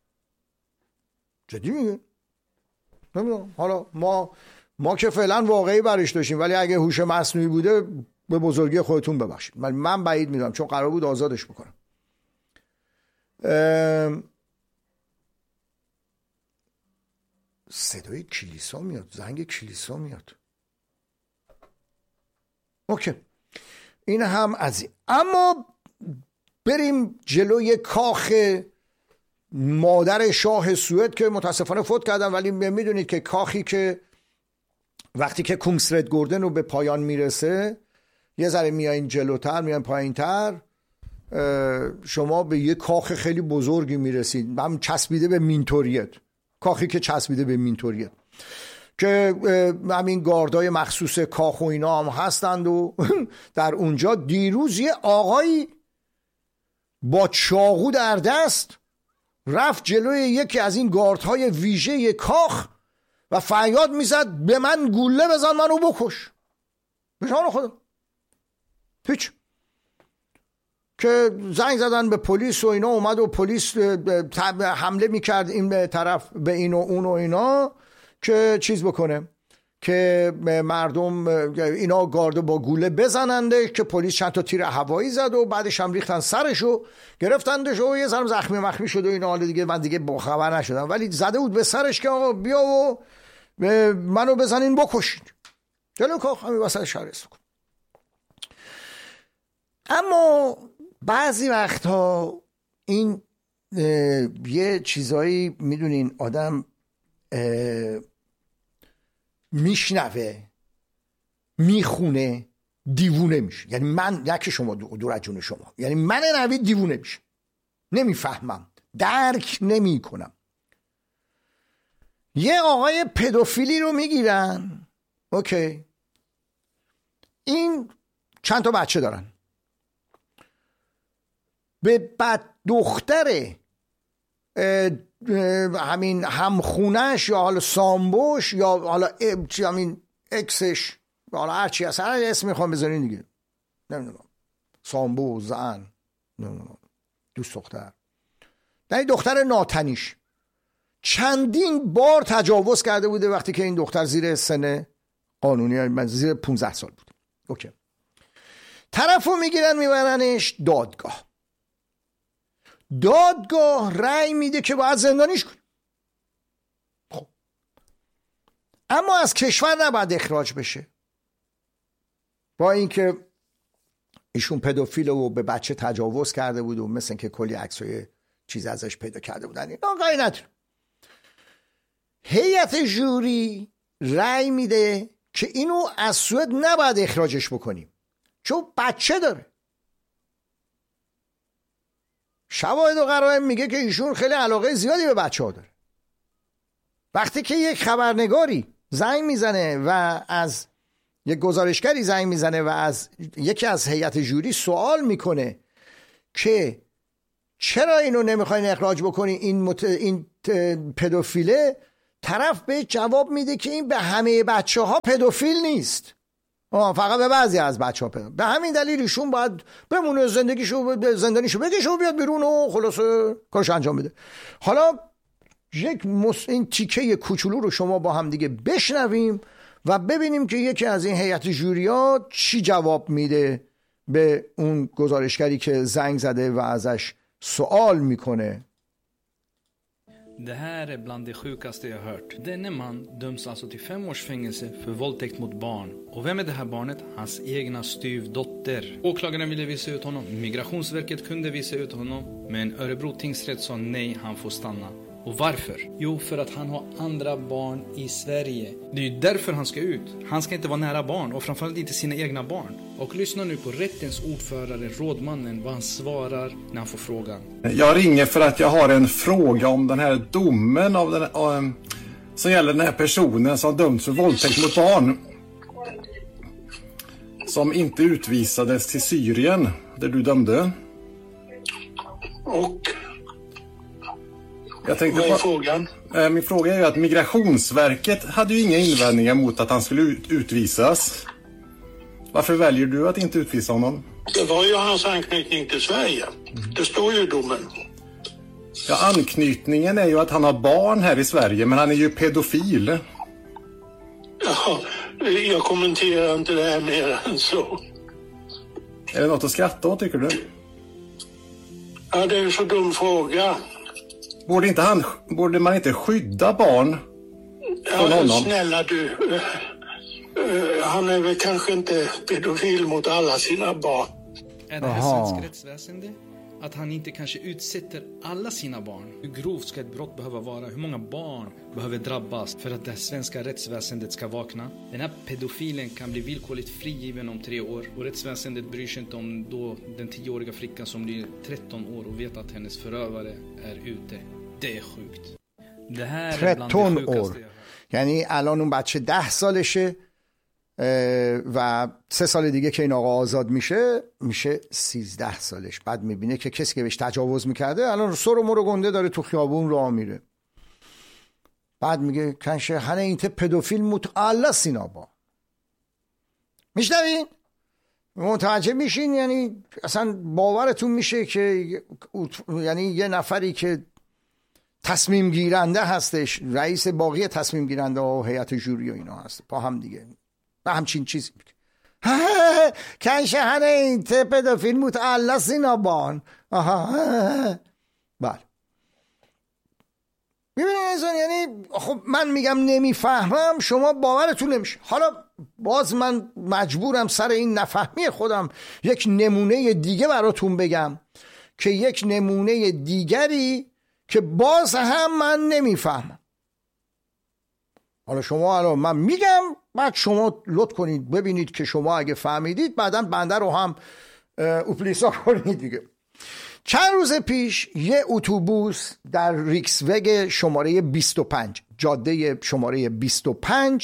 جدی میگه؟ نمیدونم. حالا ما ما که فعلا واقعی برش داشتیم، ولی اگه هوش مصنوعی بوده به بزرگی خودتون ببخشید، من من بعید میدونم، چون قرار بود آزادش بکنم. صدای کلیسا میاد، زنگ کلیسا میاد. اوکی، این هم از این. اما بریم جلوی کاخ مادر شاه سوئد که متاسفانه فوت کردن، ولی میدونید که کاخی که وقتی که کونگسرد گوردن رو به پایان میرسه، یه ذره میایین جلوتر، میایین پایین تر، شما به یه کاخ خیلی بزرگی میرسید، هم چسبیده به مینتوریت، کاخی که چسبیده به مینتوریت که همین گاردای مخصوص کاخ و اینا هم هستند. و در اونجا دیروز یه آقایی با چاقو در دست رفت جلوی یکی از این گاردهای ویژه کاخ و فریاد میزد به من گوله بزن، منو بکش. به جان خودم هیچ. که زنگ زدن به پلیس و اینا، اومد و پلیس حمله میکرد این به طرف به این و اون و اینا که چیز بکنه، که مردم اینا گاردو با گوله بزننده، که پلیس چند تا تیر هوایی زد و بعدش هم ریختن سرشو، گرفتندش و یه ذره زخمی مخمی شد و اینا. حالا دیگه من دیگه با خبر نشدم، ولی زده بود به سرش که آقا بیا و منو بزنین بکشید. جلو کاخ همین وسط شهر استکهلم. اما بعضی وقتها این یه چیزایی میدونین آدم میشنوه میخونه دیوونه میشه. یعنی من، نه که شما دور از جون شما، یعنی من نوید دیوونه میشه، نمیفهمم، درک نمی کنم. یه آقای پدوفیلی رو میگیرن، اوکی، این چند تا بچه دارن، به بعد دختر همین همخونش یا حالا سامبوش یا حالا همین اکسش، حالا هرچی هست، هر اسم میخوام بذارین دیگه، نمیدونم، سامبو، زن، نمیدونم، دوست دختر، نه دختر ناتنیش چندین بار تجاوز کرده بوده وقتی که این دختر زیر سن قانونی، من زیر پونزده سال بود. اوکی، طرفو میگیرن میبرنش دادگاه. دادگاه رأی میده که باید زندانیش کنه. خب اما از کشور نباید اخراج بشه، با اینکه ایشون پدوفیل و به بچه تجاوز کرده بود و مثل که کلی عکسای چیز ازش پیدا کرده بودن، این آقای نداره. هیئت جوری رأی میده که اینو از سوئد نباید اخراجش بکنیم چون بچه داره. شواهد و قرائن میگه که ایشون خیلی علاقه زیادی به بچه ها داره. وقتی که یک خبرنگاری زنگ میزنه و از یک گزارشگری زنگ میزنه و از یکی از هیئت جوری سوال میکنه که چرا اینو نمیخواین اخراج بکنی، این مت... این پدوفیله، طرف به جواب میده که این به همه بچه ها پدوفیل نیست، آه فقط به بعضی از بچه ها پدوفیل. به همین دلیل ایشون باید بمونه، زندگیشو زندانیشو بکشه و بیاد بیرون و خلاصه کارش انجام بده. حالا یک مس... این تیکه کوچولو رو شما با هم دیگه بشنویم و ببینیم که یکی از این هیئت جوری‌ها چی جواب میده به اون گزارشگری که زنگ زده و ازش سوال میکنه. Det här är bland det sjukaste jag hört. Denne man döms alltså till fem års fängelse för våldtäkt mot barn. Och vem är det här barnet? Hans egna styvdotter. Åklagaren ville visa ut honom. Migrationsverket kunde visa ut honom. Men Örebro tingsrätt sa nej, han får stanna. Och varför? Jo, för att han har andra barn i Sverige. Det är ju därför han ska ut. Han ska inte vara nära barn och framförallt inte sina egna barn. Och lyssna nu på rättens ordförare, rådmannen, vad han svarar när han får frågan. Jag ringer för att jag har en fråga om den här domen av den, um, som gäller den här personen som dömts för våldtäkt mot barn. Som inte utvisades till Syrien, där du dömde. Och... Jag tänkte på, frågan? Eh, min fråga är ju att Migrationsverket hade ju inga invändningar mot att han skulle ut, utvisas. Varför väljer du att inte utvisa honom? Det var ju hans anknytning till Sverige. Mm. Det står ju i domen. Ja, anknytningen är ju att han har barn här i Sverige, men han är ju pedofil. Ja, jag kommenterar inte det här mer än så. Är det något att skratta åt, tycker du? Ja, det är en så dum fråga. Borde, inte han, borde man inte skydda barn från ja, honom? Snälla du, uh, uh, han är väl kanske inte pedofil mot alla sina barn. Är det här svensk rättsväsende? Att han inte kanske utsätter alla sina barn? Hur grovt ska ett brott behöva vara? Hur många barn behöver drabbas för att det svenska rättsväsendet ska vakna? Den här pedofilen kan bli villkorligt frigiven om tre år. Och rättsväsendet bryr sig inte om då den tioåriga flickan som blir tretton år och vet att hennes förövare är ute. Det är sjukt. Det här är bland det sjukaste jag hört. یعنی الان اون بچه ده سالشه و سه سال دیگه که این آقا آزاد میشه میشه سیزده سالش. بعد میبینه که کسی که بهش تجاوز میکرده الان سر و مرو گنده داره تو خیابون راه میره. بعد میگه کنشه هنه این ته پدوفیل متعلا سینابا. میشنوین؟ متوجه میشین؟ یعنی اصلا باورتون میشه که یعنی یه نفری که تصمیم گیرنده هستش، رئیس باقی تصمیم گیرنده و هیئت جوری و اینا هست با هم دیگه و همچین چیزی میگه کنشه هنه این ته پدوفیل متعلا سینابان. بله میبینید اینزان، یعنی خب من میگم نمیفهمم، شما باورتون نمیشه. حالا باز من مجبورم سر این نفهمی خودم یک نمونه دیگه براتون بگم که یک نمونه دیگری که باز هم من نمیفهمم. حالا شما الان من میگم بعد شما لطف کنید ببینید که شما اگه فهمیدید بعداً بنده رو هم اوپلیسا کنید دیگه. چند روز پیش یه اتوبوس در ریکسوگ شماره بیست و پنج، جاده شماره بیست و پنج،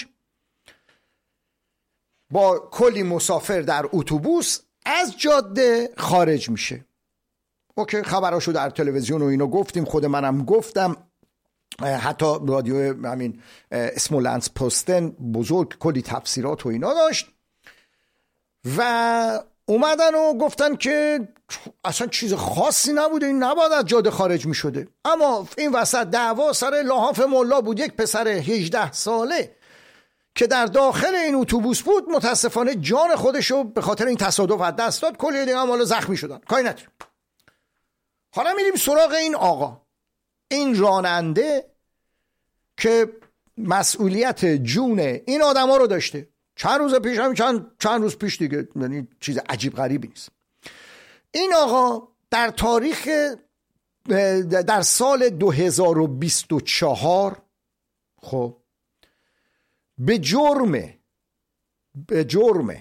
با کلی مسافر در اتوبوس از جاده خارج میشه. اوکی، خبراشو در تلویزیون و اینو گفتیم، خود منم گفتم، حتی رادیو همین اسمولنس پوستن بزرگ کلی تفسیرات و اینا داشت و اومدن و گفتن که اصلا چیز خاصی نبوده، این نباید از جاده خارج می شده. اما این وسط دعوا سر لحاف ملا بود. یک پسر هجده ساله که در داخل این اتوبوس بود متاسفانه جان خودشو به خاطر این تصادف از دست داد. کلی دیگه هم حالا زخمی شدن. کاری نداریم. حالا میریم سراغ این آقا، این راننده که مسئولیت جون این آدما رو داشته. چند روز پیش هم چند, چند روز پیش دیگه، یعنی چیز عجیب غریبی نیست. این آقا در تاریخ در سال دو هزار و بیست و چهار خب به جرم به جرم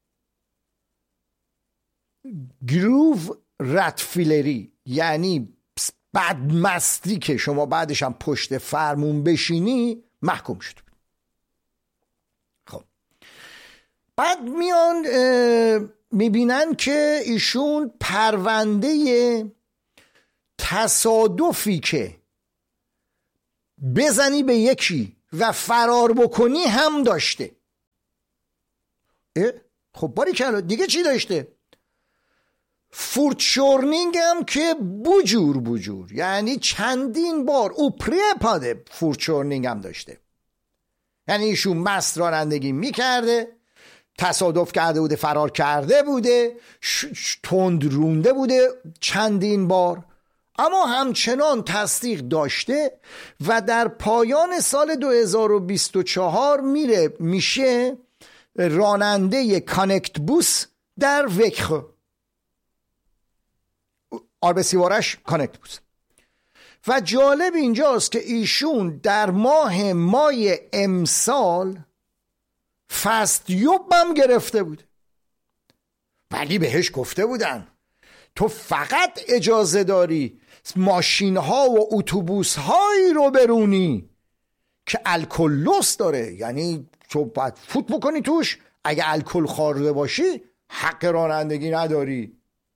گروو رتفیلری، یعنی بدمستی که شما بعدش هم پشت فرمون بشینی، محکوم شد. خب بعد میان میبینن که ایشون پرونده تصادفی که بزنی به یکی و فرار بکنی هم داشته. خب باری که دیگه چی داشته؟ فورتشورنینگ هم که بجور بجور، یعنی چندین بار او پریپاده فورتشورنینگ هم داشته. یعنی ایشون مست رانندگی میکرده، تصادف کرده بوده، فرار کرده بوده، تند رونده بوده چندین بار، اما همچنان تصدیق داشته و در پایان سال دو هزار و بیست و چهار میره میشه راننده کانکت بوس در وکخ. آربسیوارش کانکت بوس. و جالب اینجاست که ایشون در ماه مای امسال فستیوب هم گرفته بود، ولی بهش گفته بودن تو فقط اجازه داری ماشین ها و اتوبوس هایی رو برونی که الکل لوس داره، یعنی تو باید فوت بکنی توش، اگه الکل خورده باشی حق رانندگی نداری.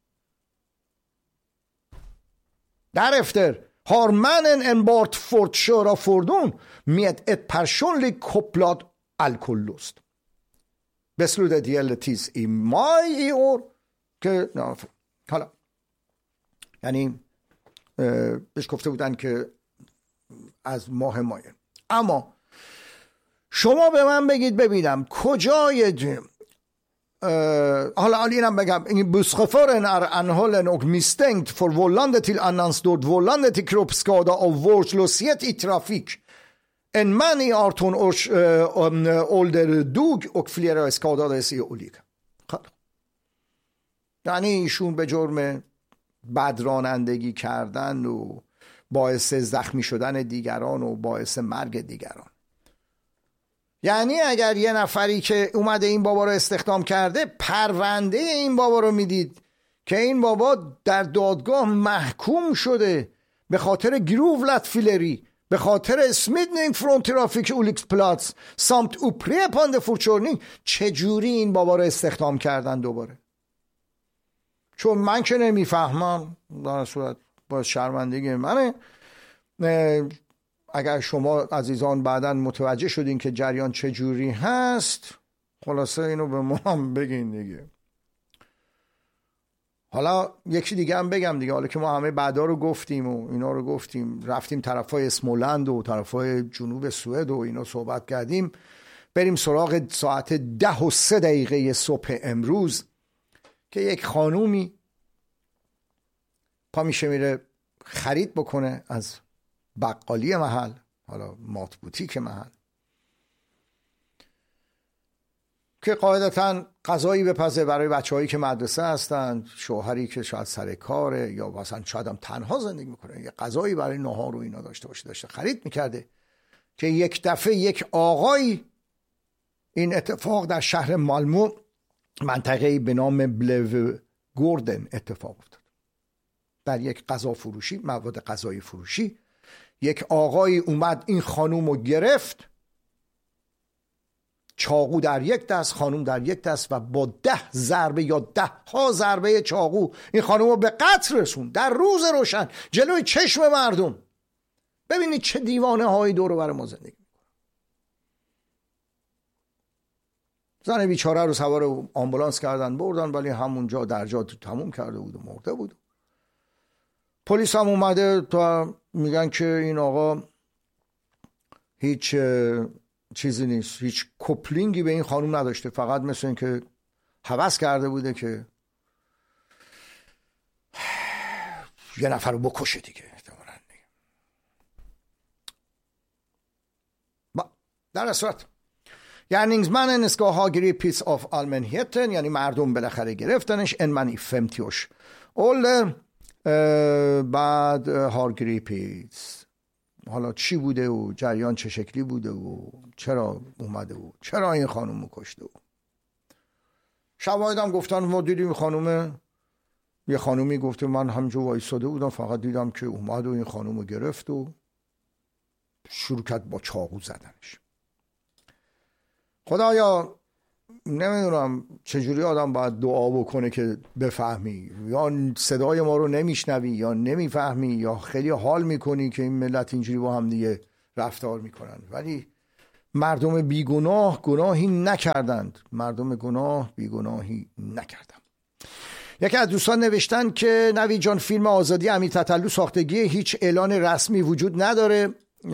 Därefter har mannen enbart fått köra fordon med ett personligt kopplat alkohollås. Beslutet gäller tills i maj i år. که حالا یعنی بهش گفته بودن که از ماه مای. اما شما به من بگید ببینم کجای حالا اینم بگم busschauffören är anhållen och misstänkt för vållande till annans död, vållande till kroppsskada och vårdslöshet i trafik. En man i arton års ålder dog och flera skadades i olyckan. یعنی ایشون به جرم بد رانندگی کردن و باعث زخمی شدن دیگران و باعث مرگ دیگران. یعنی اگر یه نفری که اومده این بابا رو استخدام کرده، پرونده این بابا رو میدید که این بابا در دادگاه محکوم شده به خاطر گروو رتفیلری، به خاطر smitning från trafik olycksplats samt upprepande fortkörning، چجوری این بابا رو استخدام کردن دوباره؟ چون من که نمیفهمم، در صورت با شرمندگی منه. اگر شما عزیزان بعداً متوجه شدین که جریان چجوری هست، خلاصه اینو به ما هم بگین دیگه. حالا یکی دیگه هم بگم دیگه، حالا که ما همه بعدا رو گفتیم و اینا رو گفتیم، رفتیم طرفای اسمولند و طرفای جنوب سوئد و اینا صحبت کردیم، بریم سراغ ساعت ده و سه دقیقه صبح امروز که یک خانومی پا میشه میره خرید بکنه از بقالی محل، حالا مات بوتیک محل، که قاعدتا غذایی بپزه برای بچه‌هایی که مدرسه هستند، شوهری که شاید سر کاره یا مثلا شاید هم تنها زندگی میکنه، یه غذایی برای نهار و اینا داشته باشه، داشته خرید میکرده که یک دفعه یک آقایی، این اتفاق در شهر مالمو منطقه‌ای به نام بلو گوردن اتفاق افتاد. در یک غذا فروشی، مواد غذایی فروشی، یک آقایی اومد این خانوم رو گرفت، چاقو در یک دست، خانوم در یک دست، و با ده ضربه یا ده ها ضربه چاقو این خانوم رو به قتل رسون در روز روشن جلوی چشم مردم. ببینید چه دیوانه هایی دور و بر ما زندگی میکنن. زن بیچاره رو سوار آمبولانس کردن بردن، ولی همونجا در جا تموم کرده بود و مرده بود. پلیس هم اومده تا میگن که این آقا هیچ چیزی نیست، هیچ کپلینگی به این خانوم نداشته، فقط مثل این که هوس کرده بوده که یه نفر رو بکشه دیگه. در صورت gärningsmannen ska ha gripits av allmänheten، یعنی مردم بالاخره گرفتنش. en man i femtio års ålder بعد har gripits حالا چی بوده و جریان چه شکلی بوده و چرا اومده و چرا این خانومو کشته. و شواهد هم گفتن ما دیدیم خانومه، یه خانومی گفته من همجا وایساده بودم فقط دیدم که اومد و این خانومو گرفت و شروع کرد با چاقو زدنش. خدایا نمیدونم چجوری آدم باید دعا بکنه که بفهمی، یا صدای ما رو نمیشنوی یا نمیفهمی یا خیلی حال میکنی که این ملت اینجوری با هم دیگه رفتار میکنن، ولی مردم بیگناه گناهی نکردند، مردم گناه بیگناهی نکردند. یکی از دوستان نوشتن که نوید جان فیلم آزادی امیر تتلو ساختگی، هیچ اعلان رسمی وجود نداره.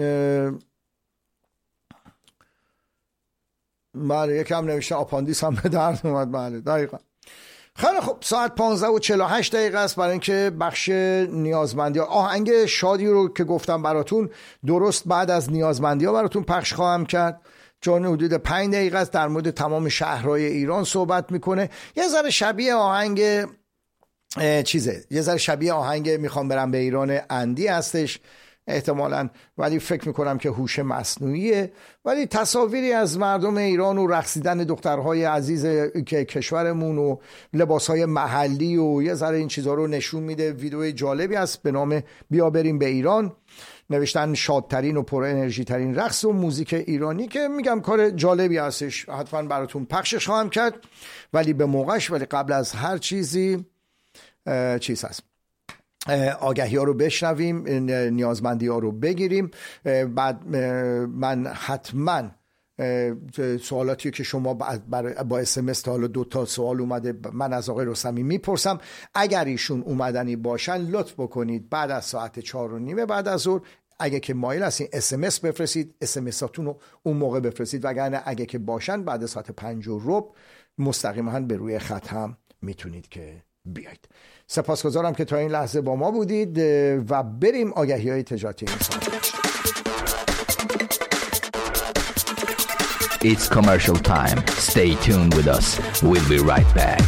بله یکم نوشته آپاندیس هم به درد اومد. بله دقیقا. خیلی خب ساعت پانزده و چهل و هشت دقیقه است برای اینکه بخش نیازمندی ها، آهنگ شادی رو که گفتم براتون درست بعد از نیازمندی ها براتون پخش خواهم کرد، چون حدود پنج دقیقه است در مورد تمام شهرهای ایران صحبت میکنه. یه ذره شبیه آهنگ چیزه، یه ذره شبیه آهنگ میخوام برم به ایران اندی هستش احتمالاً، ولی فکر میکنم که هوش مصنوعیه، ولی تصاویری از مردم ایران و رقصیدن دخترهای عزیز که کشورمون و لباسهای محلی و یه ذره این چیزها رو نشون میده. ویدیو جالبی است به نام بیا بریم به ایران، نوشتن شادترین و پر انرژی ترین رقص و موزیک ایرانی، که میگم کار جالبی هستش، حتما براتون پخشش خواهم کرد ولی به موقعش. ولی قبل از هر چیزی چیز هست، آگهی ها رو بشنویم، نیازمندی ها رو بگیریم. بعد من حتما سوالاتی که شما با اس ام اس تا حالا دو تا سوال اومده من از آقای رستمی میپرسم، اگر ایشون اومدنی باشن لطف بکنید بعد از ساعت چهار و نیمه بعد از ظهر اگه که مایل هستین اس ام اس بفرستید، اس ام اس هاتون رو اون موقع بفرستید، وگرنه اگه که باشن بعد از ساعت پنج و ربع مستقیما به روی خط هم میتونید که بیایید. سپاسگزارم که تا این لحظه با ما بودید و بریم آگهی های تجارتی این ساعت. It's commercial time. Stay tuned with us. We'll be right back.